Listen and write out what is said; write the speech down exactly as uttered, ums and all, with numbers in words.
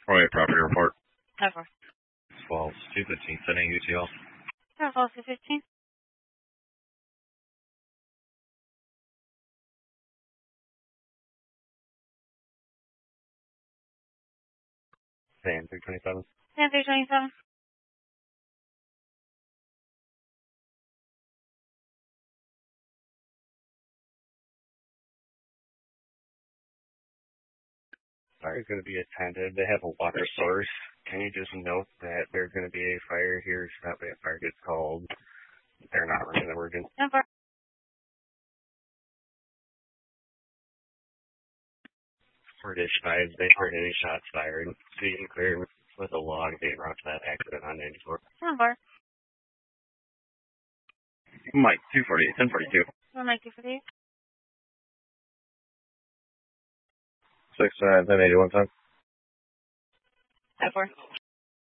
Roy, property report. ten four. twelve two fifteen, sending U T L. ten four two fifteen. Sam, three twenty-seven. ten three twenty-seven. Fire is going to be attended. They have a water source. Can you just note that there's going to be a fire here? So that way a fire gets called. They're not running emergency. ten four. For dish five, they heard any shots fired. So you can clear with a log date route to that accident on ninety-four. ten four. Mike, two forty, ten forty-two. one ninety for you. six, uh, ten eighty-one, ten. ten four.